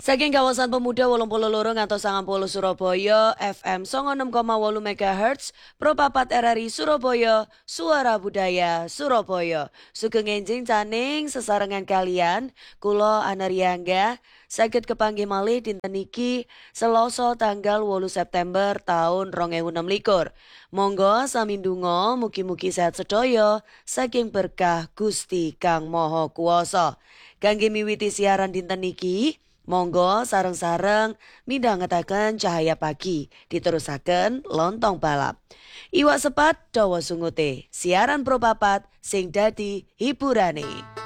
Saking kawasan pemuda 82 ngantos 90 Surabaya, FM 96,8 MHz, Pro Papat RRI Surabaya, Suara Budaya Surabaya. Sugeng enjing caning sesarengan kalian, kula Anariangga, saged kepanggih malih dinten niki Selasa tanggal 8 September tahun 2026. Monggo sami ndonga mugi-mugi sehat sedaya saking berkah Gusti Kang Maha Kuwasa. Kangge miwiti siaran dinten niki, monggo sareng-sareng midhangetaken cahaya pagi diterusaken lontong balap. Iwak sepat dawa sungute, siaran Pro Papat sing dadi hiburane.